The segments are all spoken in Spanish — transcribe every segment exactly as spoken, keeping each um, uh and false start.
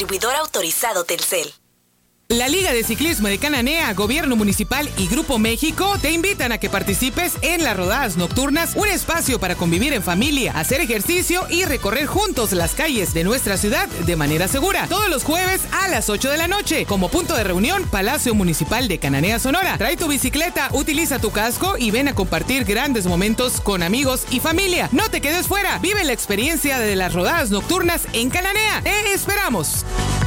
distribuidor autorizado Telcel. La Liga de Ciclismo de Cananea, Gobierno Municipal y Grupo México te invitan a que participes en las rodadas nocturnas, un espacio para convivir en familia, hacer ejercicio y recorrer juntos las calles de nuestra ciudad de manera segura. Todos los jueves a las ocho de la noche, como punto de reunión, Palacio Municipal de Cananea, Sonora. Trae tu bicicleta, utiliza tu casco y ven a compartir grandes momentos con amigos y familia. No te quedes fuera, vive la experiencia de las rodadas nocturnas en Cananea. ¡Te esperamos!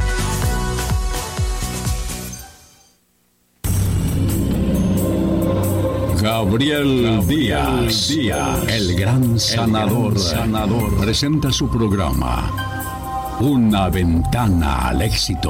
Gabriel Díaz, Díaz, el gran sanador, sanador, presenta su programa, Una Ventana al Éxito.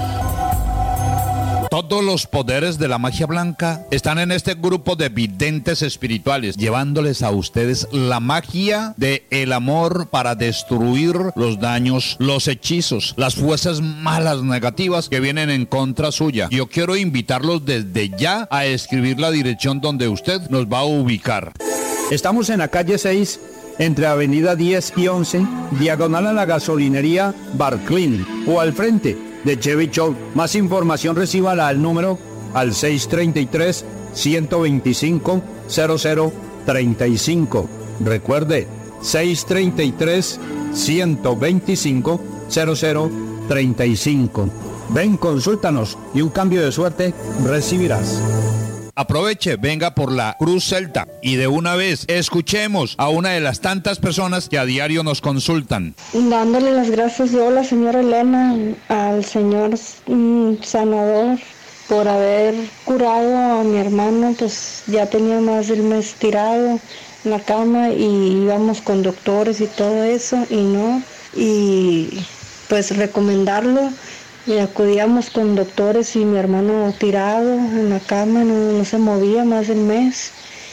Todos los poderes de la magia blanca están en este grupo de videntes espirituales, llevándoles a ustedes la magia de el amor para destruir los daños, los hechizos, las fuerzas malas negativas que vienen en contra suya. Yo quiero invitarlos desde ya a escribir la dirección donde usted nos va a ubicar. Estamos en la calle seis, entre avenida diez y once, diagonal a la gasolinería Barclin, o al frente de Chevy Show. Más información recíbala al número al seis tres tres, uno dos cinco, cero cero tres cinco. Recuerde, seis tres tres, uno dos cinco, cero cero tres cinco. Ven, consúltanos y un cambio de suerte recibirás. Aproveche, venga por la Cruz Celta y de una vez escuchemos a una de las tantas personas que a diario nos consultan. Dándole las gracias yo, la señora Elena, al señor mm, sanador por haber curado a mi hermano, pues ya tenía más del mes tirado en la cama y íbamos con doctores y todo eso y no, y pues recomendarlo. Y acudíamos con doctores y mi hermano tirado en la cama, no, no se movía más del mes.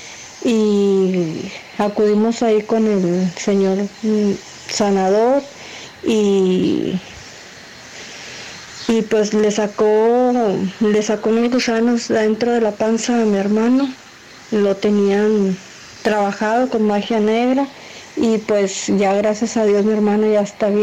Y acudimos ahí con el señor sanador y, y pues le sacó, le sacó unos gusanos dentro de la panza a mi hermano. Lo tenían trabajado con magia negra y pues ya gracias a Dios mi hermano ya está bien.